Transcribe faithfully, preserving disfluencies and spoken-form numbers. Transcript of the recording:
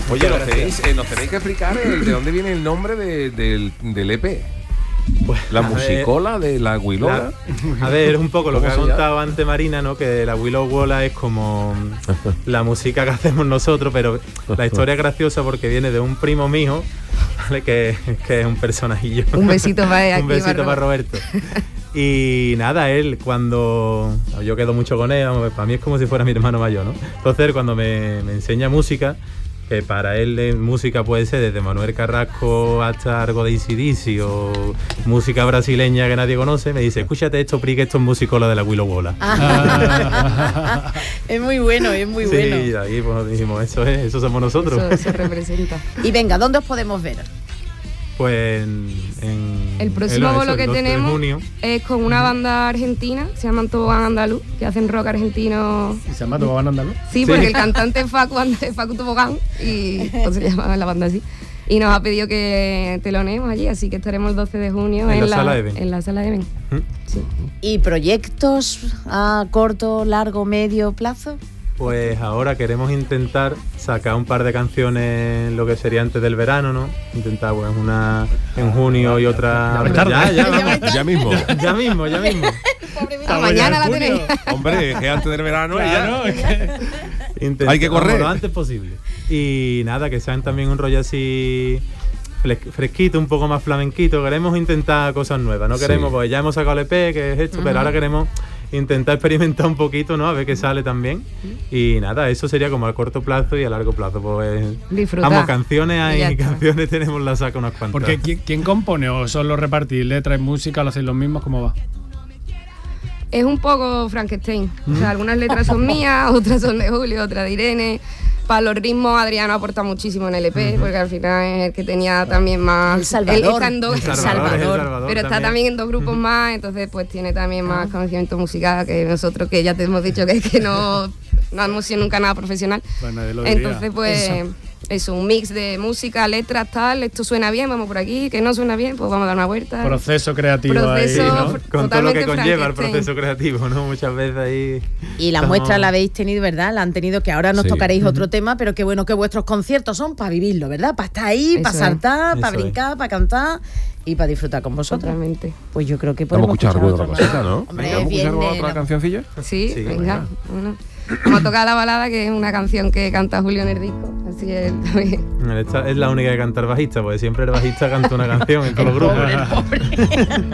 Oye, nos tenéis, eh, nos tenéis que explicar el, de dónde viene el nombre de, del, del E P. Pues, la musicola de la Guilola. A ver, es un poco lo que ha ¿Cómo se contado antes Marina, ¿no? Que la Willow Wola es como la música que hacemos nosotros, pero la historia es graciosa porque viene de un primo mío, ¿vale? que, que es un personajillo. Un besito para Un besito para Roberto. Y nada, él cuando... Yo quedo mucho con él, para mí es como si fuera mi hermano mayor, ¿no? Entonces cuando me, me enseña música, que para él de música puede ser desde Manuel Carrasco hasta algo de A C D C o música brasileña que nadie conoce, me dice, escúchate esto, Pri, que esto es musicola de la Willow Wola. Ah. Es muy bueno, es muy sí, bueno. Sí, ahí pues dijimos, eso es, eso somos nosotros. Eso se representa. Y venga, ¿dónde os podemos ver? Pues en, en el próximo el, bolo eso, que el tenemos junio. Es con una banda argentina, se llaman Tobogán Andaluz, que hacen rock argentino. ¿Y se llama Tobogán Andaluz? Sí, sí, porque el cantante es Facu, es Facu Tobogán y pues se llama la banda así. Y nos ha pedido que teloneemos allí, así que estaremos el doce de junio en, en, la, la, sala Even. en la sala Even. ¿Mm? Sí. ¿Y proyectos a corto, largo, medio plazo? Pues ahora queremos intentar sacar un par de canciones lo que sería antes del verano, ¿no? Intentar pues una en junio y otra... Ya, ya, ya, vamos. ya mismo. Ya mismo, ya mismo. Ah, mañana la tenéis. Hombre, es que antes del verano claro, ya... no, es que... Intentar, hay que correr. Vamos, lo antes posible. Y nada, que sean también un rollo así fresquito, un poco más flamenquito. Queremos intentar cosas nuevas, no queremos, sí. Pues ya hemos sacado el E P, que es esto, uh-huh. Pero ahora queremos intentar experimentar un poquito, ¿no? A ver qué sale también. Y nada, eso sería como a corto plazo y a largo plazo. Pues disfrutar. Vamos, canciones hay, canciones tenemos la saca unas cuantas. Porque ¿quién, ¿quién compone o solo repartís letras y música, lo hacéis los mismos? ¿Cómo va? Es un poco Frankenstein. ¿Mm? O sea, algunas letras son mías, otras son de Julio, otras de Irene. Para los ritmos, Adriano aporta muchísimo en el E P, uh-huh. Porque al final es el que tenía también más... El Salvador. Él está en dos, el Salvador, Salvador, el Salvador pero está también. también en dos grupos uh-huh. más, entonces pues tiene también más conocimiento musical que nosotros, que ya te hemos dicho que, que no, no hemos sido nunca nada profesional. Pues nadie lo diría. Entonces pues... Eso. Eso, un mix de música, letras, tal, esto suena bien, vamos por aquí, que no suena bien, pues vamos a dar una vuelta. Proceso creativo proceso ahí, ¿no? Con todo lo que conlleva el proceso creativo, ¿no? Muchas veces ahí... Y la estamos... muestra la habéis tenido, ¿verdad? La han tenido, que ahora nos sí. tocaréis uh-huh. otro tema, pero qué bueno que vuestros conciertos son para vivirlo, ¿verdad? Para estar ahí, para saltar, para brincar, es. para cantar y para disfrutar con vosotros. Totalmente. Pues yo creo que podemos Vamos a escuchar alguna otra cosita, ¿no? Hombre, ¿Vamos a escuchar viene, otra no. cancioncilla? Sí, sí venga. venga. Bueno. Vamos a tocar La Balada, que es una canción que canta Julio en el disco. Así es también. Esta es la única que canta el bajista, porque siempre el bajista canta una canción en todos los grupos. Pobre, pobre.